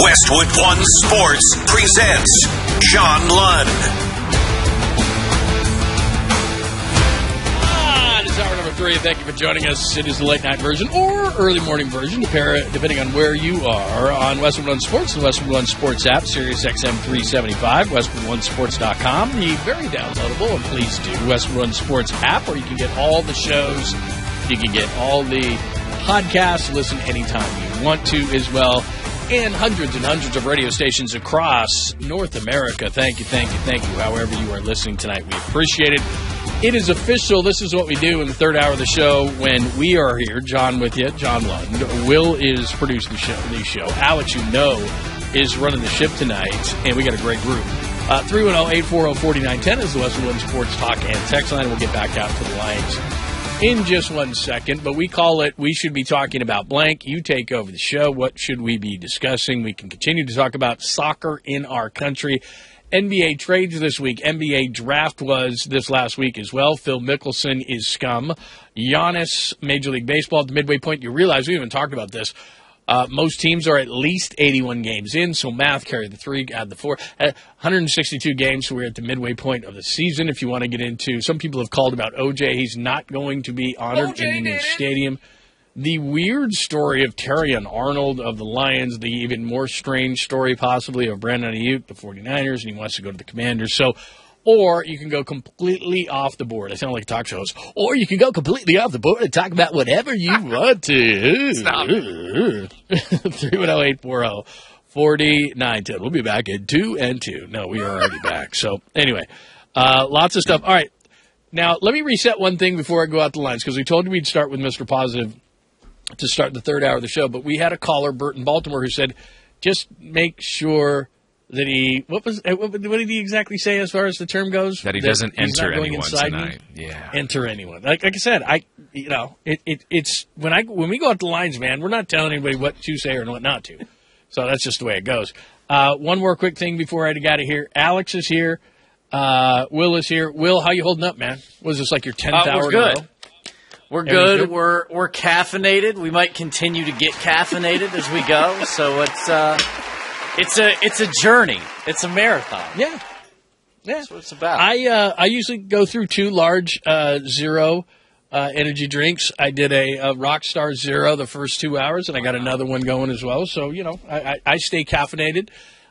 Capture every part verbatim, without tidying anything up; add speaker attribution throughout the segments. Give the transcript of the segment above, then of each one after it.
Speaker 1: Westwood One Sports presents John Lund.
Speaker 2: Ah, it is hour number three. Thank you for joining us. It is the late night version or early morning version, depending on where you are, on Westwood One Sports and Westwood One Sports app, Sirius X M three seventy-five, Westwood One Sports dot com, the very downloadable, and please do, Westwood One Sports app, where you can get all the shows, you can get all the podcasts, listen anytime you want to as well, and hundreds and hundreds of radio stations across North America. Thank you, thank you, thank you, however you are listening tonight. We appreciate it. It is official. This is what we do in the third hour of the show when we are here. John with you, John Lund. Will is producing the show. The show. Alex, you know, is running the ship tonight, and we got a great group. Uh, three one zero, eight four zero, four nine one zero is the Westwood One Sports Talk and Text line. We'll get back out to the lines in just one second, but we call it, we should be talking about blank. You take over the show. What should we be discussing? We can continue to talk about soccer in our country. N B A trades this week. N B A draft was this last week as well. Phil Mickelson is scum. Giannis, Major League Baseball at the midway point. You realize we haven't talked about this. Uh, most teams are at least eighty-one games in, so math, carry the three, add the four. Uh, one hundred sixty-two games, so we're at the midway point of the season. If you want to get into, some people have called about O J. He's not going to be honored O J in the new stadium. The weird story of Terrion Arnold of the Lions, the even more strange story possibly of Brandon Ayuk, the 49ers, and he wants to go to the Commanders. So, or you can go completely off the board. I sound like a talk show host. Or you can go completely off the board and talk about whatever you want to.
Speaker 3: Stop it.
Speaker 2: three one zero, eight four zero, four nine one zero. We'll be back in two and two. No, we are already back. So, anyway, uh, lots of stuff. All right. Now, let me reset one thing before I go out the lines, because we told you we'd start with Mister Positive to start the third hour of the show. But we had a caller, Bert in Baltimore, who said, just make sure that he, what was, what, what did he exactly say as far as the term goes?
Speaker 3: That he
Speaker 2: that
Speaker 3: doesn't enter anyone tonight.
Speaker 2: Me?
Speaker 3: Yeah.
Speaker 2: Enter anyone. Like, like I said, I, you know, it, it, it's, when I, when we go out the lines, man, we're not telling anybody what to say or what not to. So that's just the way it goes. Uh, one more quick thing before I get out of here. Alex is here. Uh, Will is here. Will, how you holding up, man? Was this like your tenth
Speaker 4: uh,
Speaker 2: hour
Speaker 4: we're good.
Speaker 2: in a row?
Speaker 4: We're good. good. We're we're caffeinated. We might continue to get caffeinated as we go. So it's uh, it's a it's a journey. It's a marathon.
Speaker 2: Yeah, yeah.
Speaker 4: That's what it's about.
Speaker 2: I uh, I usually go through two large uh, zero uh, energy drinks. I did a, a Rockstar Zero the first two hours, and I got another one going as well. So you know, I, I, I stay caffeinated.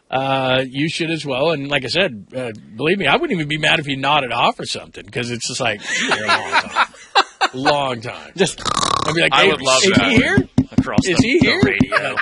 Speaker 2: Uh, you should as well. And like I said, uh, believe me, I wouldn't even be mad if you nodded off or something, because it's just like you're a long time. Long time. Just, I'd be like,
Speaker 3: I
Speaker 2: hey,
Speaker 3: would love
Speaker 2: is
Speaker 3: that.
Speaker 2: he here?
Speaker 3: Across
Speaker 2: is
Speaker 3: the,
Speaker 2: he
Speaker 3: the
Speaker 2: here?
Speaker 3: radio.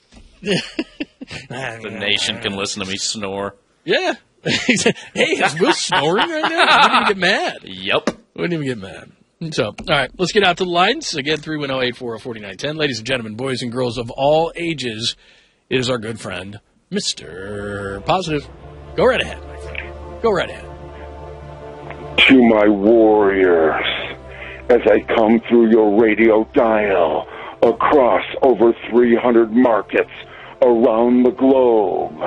Speaker 4: The nation can listen to me snore.
Speaker 2: Yeah. Hey, is Will snoring right now? I wouldn't even get mad.
Speaker 4: Yep.
Speaker 2: Wouldn't even get mad. So, all right, let's get out to the lines. Again, three one zero, eight four zero, four nine one zero. Ladies and gentlemen, boys and girls of all ages, it is our good friend, Mister Positive. Go right ahead, my friend. Go right ahead.
Speaker 5: To my warriors, as I come through your radio dial across over three hundred markets around the globe,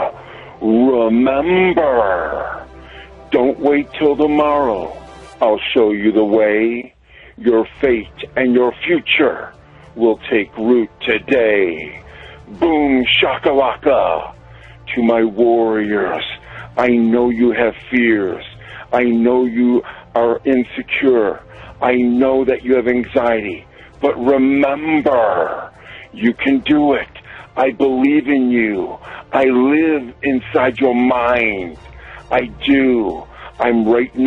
Speaker 5: remember, don't wait till tomorrow. I'll show you the way. Your fate and your future will take root today. Boom shakalaka. To my warriors, I know you have fears. I know you are insecure. I know that you have anxiety. But remember, you can do it. I believe in you. I live inside your mind. I do. I'm right now.